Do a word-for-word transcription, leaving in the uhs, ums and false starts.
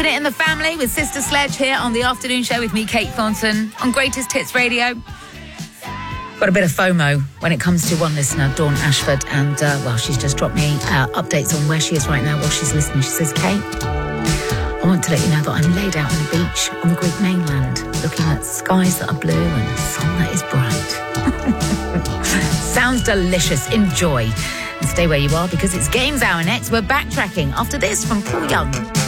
Keeping it in the family with Sister Sledge here on the afternoon show with me, Kate Thornton, on Greatest Hits Radio. Got a bit of FOMO when it comes to one listener, Dawn Ashford, and, uh, well, she's just dropped me uh, updates on where she is right now while she's listening. She says, Kate, I want to let you know that I'm laid out on the beach on the Greek mainland, looking at skies that are blue and a sun that is bright. Sounds delicious. Enjoy. And stay where you are because it's Games Hour next. We're backtracking after this from Paul Young.